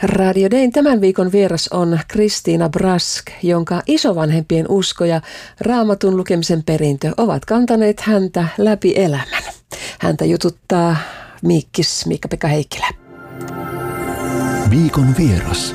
Radio Dayn tämän viikon vieras on Kristiina Brask, jonka isovanhempien usko ja Raamatun lukemisen perintö ovat kantaneet häntä läpi elämän. Häntä jututtaa Miikka-Pekka Heikkilä. Viikon vieras.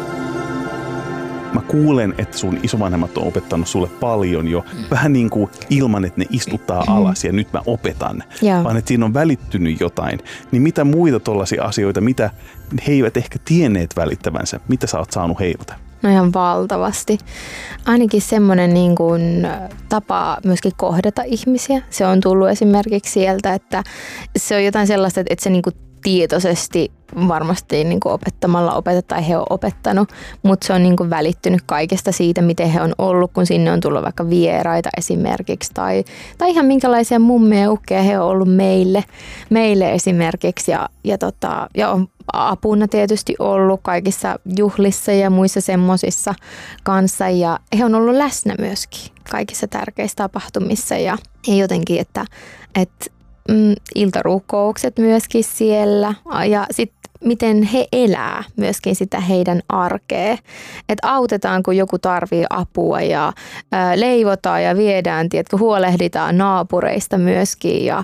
Mä kuulen, että sun isovanhemmat on opettanut sulle paljon jo. Vähän niin kuin ilman, että ne istuttaa alas ja nyt mä opetan. Vaan että siinä on välittynyt jotain. Niin mitä muita tollaisia asioita, mitä he eivät ehkä tienneet välittävänsä? Mitä sä oot saanut heiltä? No ihan valtavasti. Ainakin semmoinen niin kuin tapa myöskin kohdata ihmisiä. Se on tullut esimerkiksi sieltä, että se on jotain sellaista, että se niin kuin tietoisesti varmasti niin kuin opettamalla opeta tai he on opettanut, mutta se on niin kuin välittynyt kaikesta siitä, miten he on ollut, kun sinne on tullut vaikka vieraita esimerkiksi tai ihan minkälaisia mummeja ja ukkeja he on ollut meille esimerkiksi ja on apuna tietysti ollut kaikissa juhlissa ja muissa semmosissa kanssa ja he on ollut läsnä myöskin kaikissa tärkeissä tapahtumissa ja jotenkin, että iltarukoukset myöskin siellä ja sitten miten he elää myöskin sitä heidän arkea. Että autetaan, kun joku tarvii apua ja leivotaan ja viedään, tiedätkö, huolehditaan naapureista myöskin ja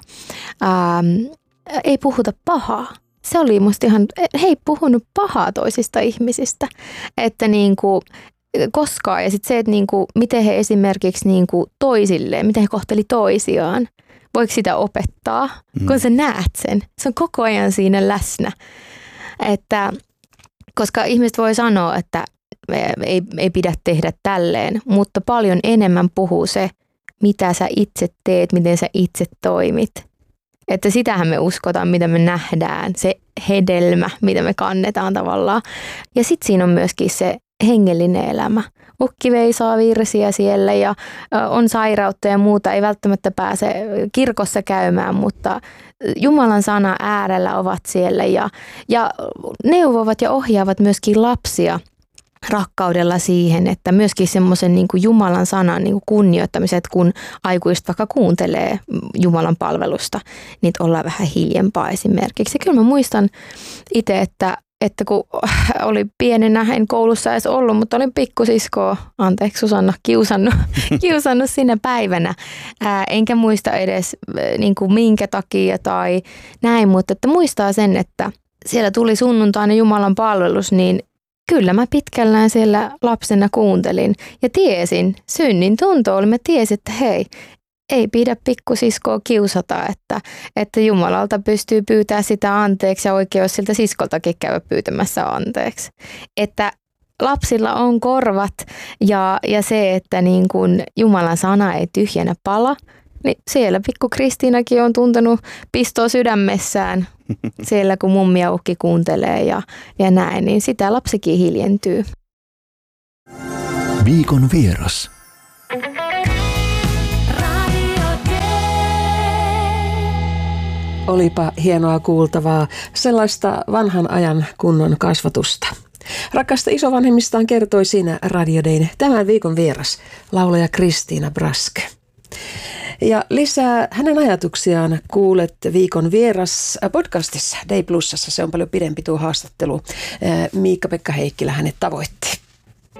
ei puhuta pahaa. Se oli musta ihan, he ei puhunut pahaa toisista ihmisistä, että niinku koskaan ja sitten se, että niinku, miten he esimerkiksi niinku toisilleen, miten he kohteli toisiaan. Voiko sitä opettaa, kun sä näet sen? Se on koko ajan siinä läsnä. Että, koska ihmiset voi sanoa, että ei pidä tehdä tälleen, mutta paljon enemmän puhuu se, mitä sä itse teet, miten sä itse toimit. Että sitähän me uskotaan, mitä me nähdään, se hedelmä, mitä me kannetaan tavallaan. Ja sitten siinä on myöskin se hengellinen elämä. Ukki veisaa virsiä siellä ja on sairautta ja muuta, ei välttämättä pääse kirkossa käymään, mutta Jumalan sana äärellä ovat siellä ja neuvovat ja ohjaavat myöskin lapsia rakkaudella siihen, että myöskin semmoisen niin kuin Jumalan sanan niin kuin kunnioittamiset, kun aikuiset vaikka kuuntelee Jumalan palvelusta, niin ollaan vähän hiljempaa esimerkiksi. Ja kyllä mä muistan itse, että kun oli pienenä, en koulussa edes ollut, mutta olin pikkusiskoa, anteeksi Susanna, kiusannut sinä päivänä. Enkä muista edes niin kuin minkä takia tai näin, mutta että muistaa sen, että siellä tuli sunnuntaina Jumalan palvelus, niin kyllä mä pitkällään siellä lapsena kuuntelin ja tiesin, synnin tunto oli, mä tiesin, että hei, ei pidä pikkusiskoa kiusata, että Jumalalta pystyy pyytämään sitä anteeksi ja oikeus siltä siskoltakin käydä pyytämässä anteeksi. Että lapsilla on korvat ja se, että niin kun Jumalan sana ei tyhjänä pala, niin siellä pikku Kristiinakin on tuntenut pistoa sydämessään siellä, kun mummi ja ukki kuuntelee ja näin, niin sitä lapsikin hiljentyy. Viikon vieras. Olipa hienoa kuultavaa, sellaista vanhan ajan kunnon kasvatusta. Rakkaasta isovanhemmistaan kertoi siinä Radio Dayn tämän viikon vieras, laulaja Kristiina Brask. Ja lisää hänen ajatuksiaan kuulet viikon vieras podcastissa Day Plusassa. Se on paljon pidempi tuo haastattelu. Miikka-Pekka Heikkilä hänet tavoitti.